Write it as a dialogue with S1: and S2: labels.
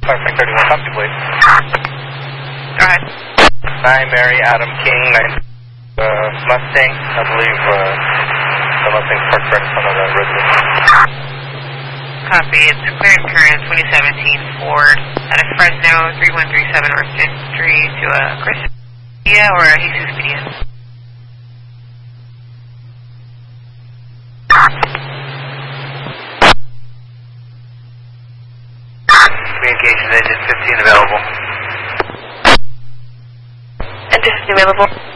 S1: Firefight 31, copy, please.
S2: Go ahead.
S1: 9 Mary Adam King, 9 Mustang. I believe the Mustang's parked right in front of the residence.
S2: Copy. It's clear and current 2017 Ford out of Fresno, 3137 North 5th Street to a Christian Media or a Jesus Media.
S1: Communications engine 15 available.
S2: Engine 15 available.